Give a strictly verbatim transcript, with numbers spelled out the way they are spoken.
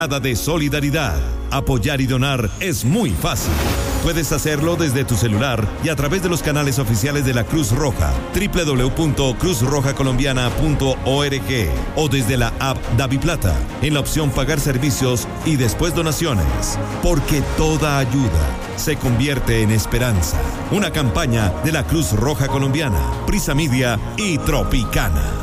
de solidaridad. Apoyar y donar es muy fácil. Puedes hacerlo desde tu celular y a través de los canales oficiales de la Cruz Roja, doble u doble u doble u punto cruz roja colombiana punto org, o desde la app DaviPlata, en la opción Pagar servicios y después donaciones. Porque toda ayuda se convierte en esperanza. Una campaña de la Cruz Roja Colombiana, Prisa Media y Tropicana.